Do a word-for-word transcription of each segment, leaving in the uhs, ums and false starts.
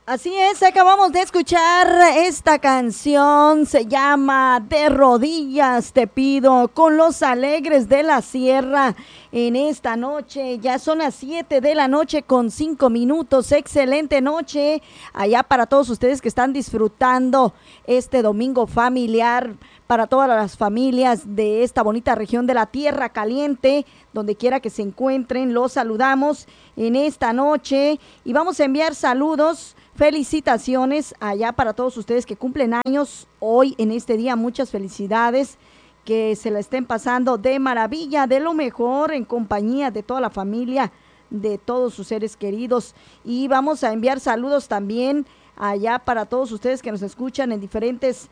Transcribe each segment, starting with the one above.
Así es, acabamos de escuchar esta canción, se llama De rodillas te pido, con Los Alegres de la Sierra. En esta noche, ya son las siete de la noche con cinco minutos, excelente noche allá para todos ustedes que están disfrutando este domingo familiar, para todas las familias de esta bonita región de la Tierra Caliente, donde quiera que se encuentren, los saludamos en esta noche y vamos a enviar saludos. Felicitaciones allá para todos ustedes que cumplen años hoy en este día, muchas felicidades, que se la estén pasando de maravilla, de lo mejor, en compañía de toda la familia, de todos sus seres queridos. Y vamos a enviar saludos también allá para todos ustedes que nos escuchan en diferentes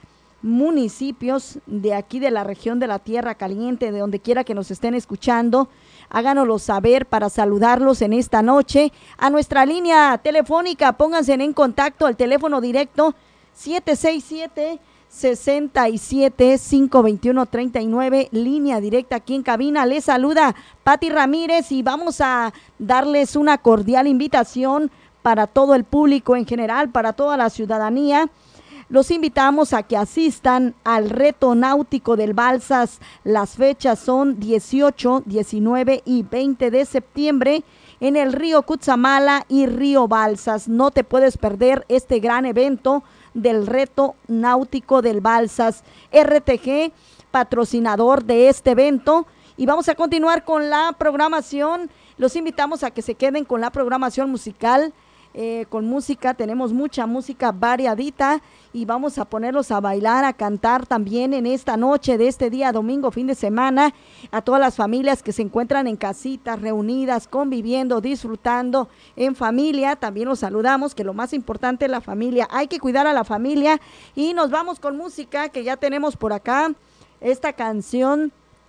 municipios de aquí de la región de la Tierra Caliente, de donde quiera que nos estén escuchando. Háganoslo saber para saludarlos en esta noche. A nuestra línea telefónica, pónganse en contacto al teléfono directo siete seis siete, seis siete, cinco dos uno, tres nueve, línea directa aquí en cabina. Les saluda Pati Ramírez y vamos a darles una cordial invitación para todo el público en general, para toda la ciudadanía. Los invitamos a que asistan al reto náutico del Balsas. Las fechas son dieciocho, diecinueve y veinte de septiembre en el río Cutzamala y río Balsas. No te puedes perder este gran evento del reto náutico del Balsas. R T G, patrocinador de este evento. Y vamos a continuar con la programación. Los invitamos a que se queden con la programación musical. Eh, con música, tenemos mucha música variadita y vamos a ponerlos a bailar, a cantar también en esta noche de este día domingo, fin de semana, a todas las familias que se encuentran en casitas, reunidas, conviviendo, disfrutando en familia. También los saludamos, que lo más importante es la familia, hay que cuidar a la familia. Y nos vamos con música, que ya tenemos por acá esta canción,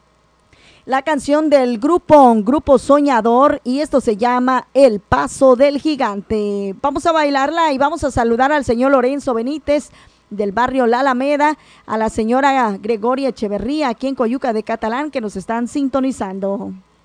la canción del grupo, grupo Soñador, y esto se llama El Paso del Gigante. Vamos a bailarla y vamos a saludar al señor Lorenzo Benítez del barrio La Alameda, a la señora Gregoria Echeverría aquí en Coyuca de Catalán, que nos están sintonizando.